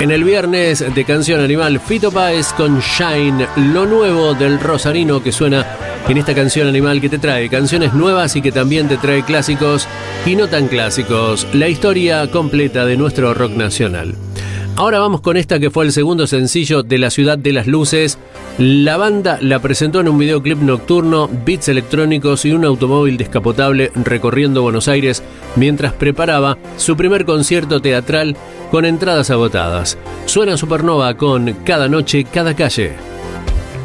En el viernes de Canción Animal, Fito Páez con Shine, lo nuevo del rosarino que suena en esta Canción Animal, que te trae canciones nuevas y que también te trae clásicos y no tan clásicos, la historia completa de nuestro rock nacional. Ahora vamos con esta que fue el segundo sencillo de La Ciudad de las Luces. La banda la presentó en un videoclip nocturno, beats electrónicos y un automóvil descapotable recorriendo Buenos Aires mientras preparaba su primer concierto teatral con entradas agotadas. Suena Supernova con Cada Noche, Cada Calle.